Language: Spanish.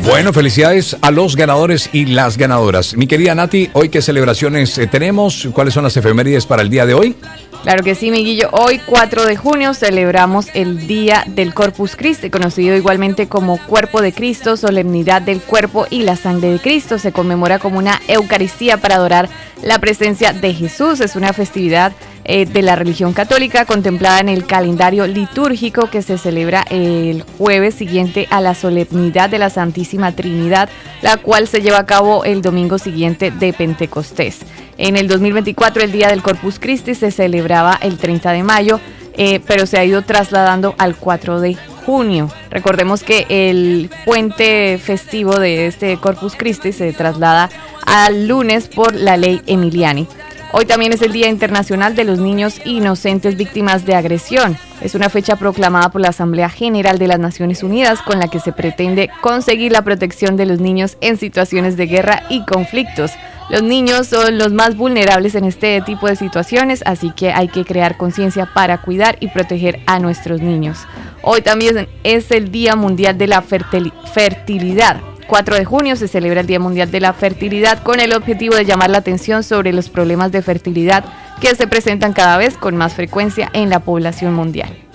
Bueno, felicidades a los ganadores y las ganadoras. Mi querida Nati, ¿hoy qué celebraciones tenemos? ¿Cuáles son las efemérides para el día de hoy? Claro que sí, Miguillo. Hoy, 4 de junio, celebramos el Día del Corpus Christi, conocido igualmente como Cuerpo de Cristo, solemnidad del cuerpo y la sangre de Cristo. Se conmemora como una Eucaristía para adorar la presencia de Jesús. Es una festividad de la religión católica contemplada en el calendario litúrgico que se celebra el jueves siguiente a la solemnidad de la Santísima Trinidad, la cual se lleva a cabo el domingo siguiente de Pentecostés. En el 2024 el Día del Corpus Christi se celebraba el 30 de mayo, pero se ha ido trasladando al 4 de junio. Recordemos que el puente festivo de este Corpus Christi se traslada al lunes por la ley Emiliani. Hoy también es el Día Internacional de los Niños Inocentes Víctimas de Agresión. Es una fecha proclamada por la Asamblea General de las Naciones Unidas con la que se pretende conseguir la protección de los niños en situaciones de guerra y conflictos. Los niños son los más vulnerables en este tipo de situaciones, así que hay que crear conciencia para cuidar y proteger a nuestros niños. Hoy también es el Día Mundial de la Fertilidad. 4 de junio se celebra el Día Mundial de la Fertilidad con el objetivo de llamar la atención sobre los problemas de fertilidad que se presentan cada vez con más frecuencia en la población mundial.